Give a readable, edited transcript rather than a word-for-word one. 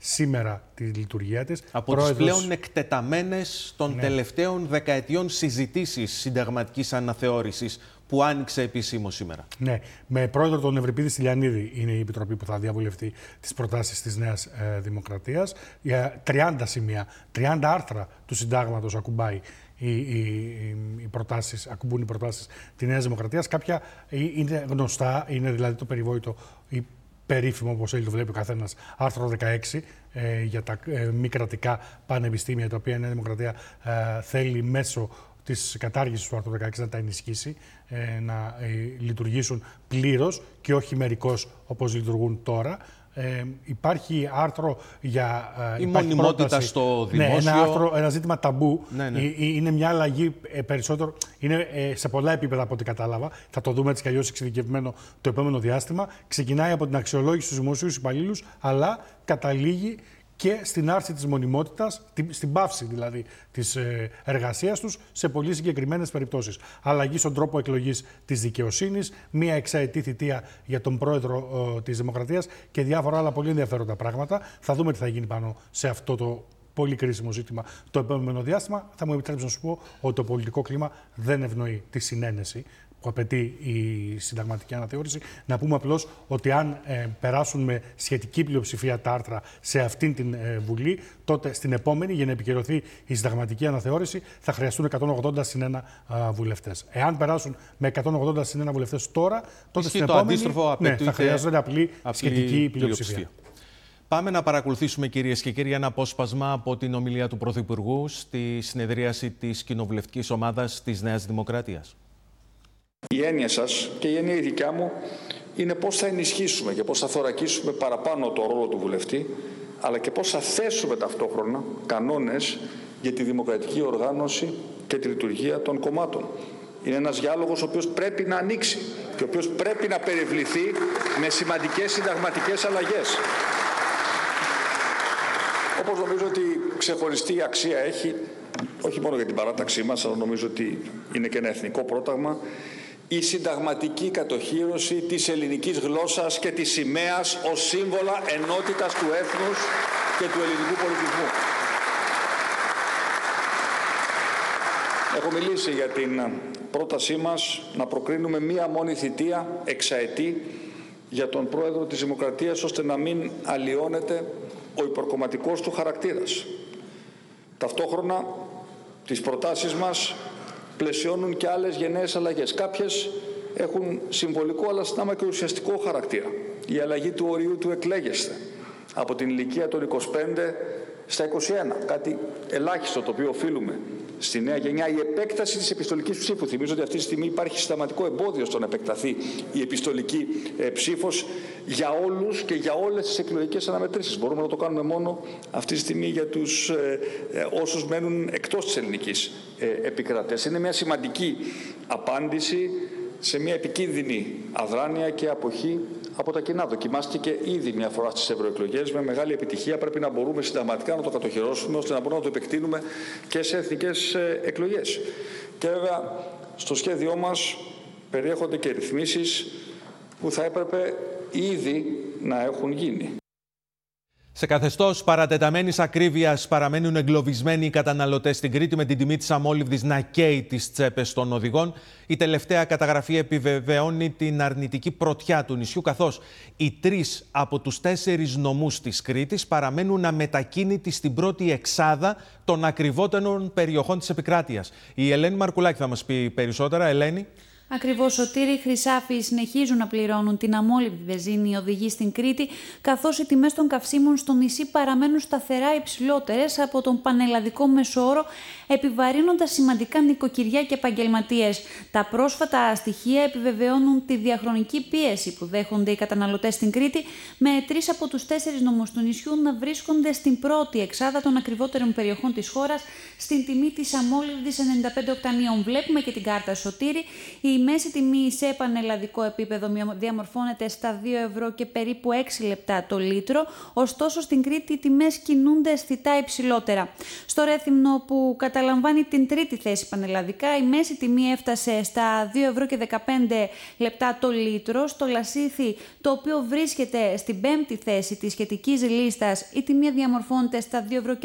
σήμερα τη λειτουργία της. Από τις πλέον εκτεταμένες των τελευταίων δεκαετιών συζητήσεις συνταγματικής αναθεώρησης που άνοιξε επισήμως σήμερα. Ναι, με πρόεδρο τον Ευρυπίδη Στυλιανίδη είναι η Επιτροπή που θα διαβουλευτεί τις προτάσεις της Νέας Δημοκρατίας. Για 30 σημεία, 30 άρθρα του συντάγματος ακουμπούν οι προτάσεις της Νέας Δημοκρατίας. Κάποια είναι γνωστά, είναι δηλαδή το περιβόητο ή περίφημο, όπως θέλει το βλέπει ο καθένας, άρθρο 16 για τα μη κρατικά πανεπιστήμια, τα οποία η Νέα Δημοκρατία θέλει μέσω της κατάργησης του άρθρου 16 να τα ενισχύσει, να λειτουργήσουν πλήρως και όχι μερικώς όπως λειτουργούν τώρα. Υπάρχει άρθρο για η μονιμότητα πρόταση, στο δημόσιο. Ναι, ένα ζήτημα ταμπού. Ναι. Είναι μια αλλαγή περισσότερο. Είναι σε πολλά επίπεδα από ό,τι κατάλαβα. Θα το δούμε έτσι κι αλλιώς εξειδικευμένο το επόμενο διάστημα. Ξεκινάει από την αξιολόγηση στους δημοσίους υπαλλήλους, αλλά καταλήγει και στην άρση της μονιμότητας, στην πάυση δηλαδή της εργασίας τους σε πολύ συγκεκριμένες περιπτώσεις. Αλλαγή στον τρόπο εκλογής της δικαιοσύνης, μία εξαετή θητεία για τον πρόεδρο της Δημοκρατίας και διάφορα άλλα πολύ ενδιαφέροντα πράγματα. Θα δούμε τι θα γίνει πάνω σε αυτό το πολύ κρίσιμο ζήτημα το επόμενο διάστημα. Θα μου επιτρέψει να σου πω ότι το πολιτικό κλίμα δεν ευνοεί τη συνένεση που απαιτεί η συνταγματική αναθεώρηση. Να πούμε απλώς ότι αν περάσουν με σχετική πλειοψηφία τα άρθρα σε αυτήν την Βουλή, τότε στην επόμενη, για να επικυρωθεί η συνταγματική αναθεώρηση, θα χρειαστούν 180 συν 1 βουλευτές. Εάν περάσουν με 180 συν 1 βουλευτές τώρα, τότε στην επόμενη θα χρειάζονται απλή σχετική πλειοψηφία. Πάμε να παρακολουθήσουμε, κυρίες και κύριοι, ένα απόσπασμα από την ομιλία του Πρωθυπουργού στη συνεδρίαση της Κοινοβουλευτικής Ομάδας της Νέας Δημοκρατίας. Η έννοια σας και η έννοια η δικιά μου είναι πώς θα ενισχύσουμε και πώς θα θωρακίσουμε παραπάνω το ρόλο του βουλευτή, αλλά και πώς θα θέσουμε ταυτόχρονα κανόνες για τη δημοκρατική οργάνωση και τη λειτουργία των κομμάτων. Είναι ένας διάλογος ο οποίος πρέπει να ανοίξει και ο οποίος πρέπει να περιβληθεί με σημαντικές συνταγματικές αλλαγές. Όπως νομίζω ότι ξεχωριστή αξία έχει, όχι μόνο για την παράταξή μας, αλλά νομίζω ότι είναι και ένα εθνικό πρόταγμα, η συνταγματική κατοχύρωση της ελληνικής γλώσσας και της σημαίας ως σύμβολα ενότητας του έθνους και του ελληνικού πολιτισμού. Έχω μιλήσει για την πρότασή μας να προκρίνουμε μία μόνη θητεία εξαετή για τον πρόεδρο της Δημοκρατίας, ώστε να μην αλλοιώνεται ο υπερκομματικός του χαρακτήρας. Ταυτόχρονα, τις προτάσεις μας πλαισιώνουν και άλλες γενναίες αλλαγές. Κάποιες έχουν συμβολικό, αλλά συνάμα και ουσιαστικό χαρακτήρα. Η αλλαγή του ορίου του εκλέγεστε από την ηλικία των 25 στα 21, κάτι ελάχιστο το οποίο οφείλουμε στη νέα γενιά. Η επέκταση της επιστολικής ψήφου. Θυμίζω ότι αυτή τη στιγμή υπάρχει συστηματικό εμπόδιο στο να επεκταθεί η επιστολική ψήφος για όλους και για όλες τις εκλογικές αναμετρήσεις. Μπορούμε να το κάνουμε μόνο αυτή τη στιγμή για τους όσους μένουν εκτός της ελληνικής επικράτειας. Είναι μια σημαντική απάντηση σε μια επικίνδυνη αδράνεια και αποχή από τα κοινά. Δοκιμάστηκε ήδη μια φορά στις ευρωεκλογές με μεγάλη επιτυχία. Πρέπει να μπορούμε συνταγματικά να το κατοχυρώσουμε, ώστε να μπορούμε να το επεκτείνουμε και σε εθνικές εκλογές. Και βέβαια στο σχέδιό μας περιέχονται και ρυθμίσεις που θα έπρεπε ήδη να έχουν γίνει. Σε καθεστώς παρατεταμένης ακρίβειας παραμένουν εγκλωβισμένοι οι καταναλωτές στην Κρήτη, με την τιμή της αμόλυβδης να καίει τις τσέπες των οδηγών. Η τελευταία καταγραφή επιβεβαιώνει την αρνητική πρωτιά του νησιού, καθώς οι 3 από τους 4 νομούς της Κρήτης παραμένουν αμετακίνητοι στην πρώτη εξάδα των ακριβότερων περιοχών της επικράτειας. Η Ελένη Μαρκουλάκη θα μας πει περισσότερα. Ελένη. Ακριβώς, Σωτήρη, Χρυσάφοι, συνεχίζουν να πληρώνουν την αμόλυβδη βενζίνη οι οδηγοί στην Κρήτη, καθώς οι τιμές των καυσίμων στο νησί παραμένουν σταθερά υψηλότερες από τον πανελλαδικό μεσόωρο, επιβαρύνοντας σημαντικά νοικοκυριά και επαγγελματίες. Τα πρόσφατα στοιχεία επιβεβαιώνουν τη διαχρονική πίεση που δέχονται οι καταναλωτές στην Κρήτη, με 3 από τους 4 νομούς του νησιού να βρίσκονται στην πρώτη εξάδα των ακριβότερων περιοχών της χώρας, στην τιμή της αμόλυβδης 95 οκτανίων. Βλέπουμε και την κάρτα, Σωτήρη. Η Η μέση τιμή σε πανελλαδικό επίπεδο διαμορφώνεται στα 2 ευρώ και περίπου 6 λεπτά το λίτρο, ωστόσο στην Κρήτη οι τιμές κινούνται αισθητά υψηλότερα. Στο Ρέθυμνο, που καταλαμβάνει την τρίτη θέση πανελλαδικά, η μέση τιμή έφτασε στα 2 ευρώ και 15 λεπτά το λίτρο. Στο Λασίθι, το οποίο βρίσκεται στην 5η θέση της σχετικής λίστας, η τιμή διαμορφώνεται στα 2 ευρώ